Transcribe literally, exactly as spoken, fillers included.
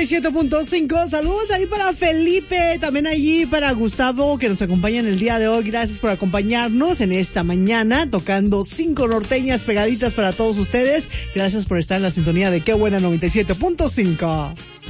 y siete punto cinco. Saludos ahí para Felipe, también allí para Gustavo, que nos acompaña en el día de hoy. Gracias por acompañarnos en esta mañana, tocando cinco norteñas pegaditas para todos ustedes. Gracias por estar en la sintonía de Qué Buena noventa y siete punto cinco.